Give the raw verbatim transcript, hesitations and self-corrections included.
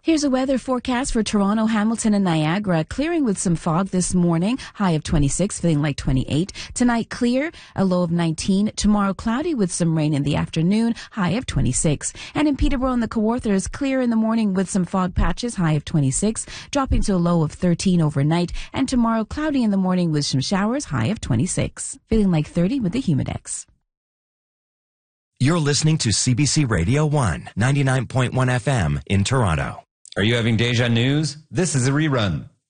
Here's a weather forecast for Toronto, Hamilton, and Niagara. Clearing with some fog this morning. High of twenty-six, feeling like twenty-eight. Tonight, clear, a low of nineteen. Tomorrow, cloudy with some rain in the afternoon. High of twenty-six. And in Peterborough and the Kawarthas, clear in the morning with some fog patches. High of twenty-six. Dropping to a low of thirteen overnight. And tomorrow, cloudy in the morning with some showers. High of twenty-six. Feeling like thirty with the Humidex. You're listening to C B C Radio one, ninety-nine point one F M in Toronto. Are you having deja news? This is a rerun.